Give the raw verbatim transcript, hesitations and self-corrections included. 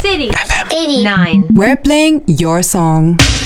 City F M eighty-nine. We're playing your song.